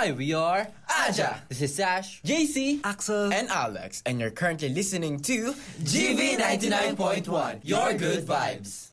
Hi, we are Aja. This is Sash, JC, Axel, and Alex, and you're currently listening to GV 99.1, Your Good Vibes.